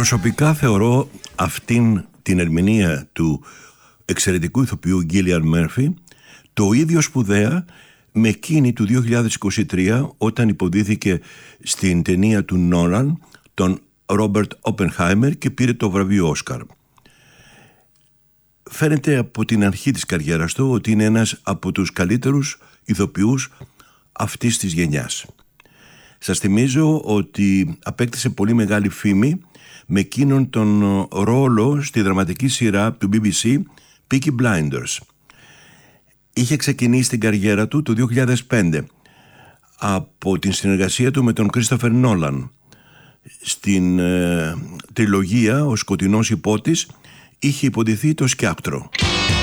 Προσωπικά θεωρώ αυτήν την ερμηνεία του εξαιρετικού ηθοποιού Γκίλιαν Μέρφι το ίδιο σπουδαία με εκείνη του 2023 όταν υποδίθηκε στην ταινία του Νόλαν, τον Ρόμπερτ Όπενχάιμερ, και πήρε το βραβείο Όσκαρ. Φαίνεται από την αρχή της καριέρας του ότι είναι ένας από τους καλύτερους ηθοποιούς αυτής της γενιάς. Σας θυμίζω ότι απέκτησε πολύ μεγάλη φήμη με εκείνον τον ρόλο στη δραματική σειρά του BBC Peaky Blinders. Είχε ξεκινήσει την καριέρα του το 2005 από την συνεργασία του με τον Κρίστοφερ Νόλαν. Στην τριλογία «Ο σκοτεινός υπότης» είχε υποδηθεί το Σκιάκτρο.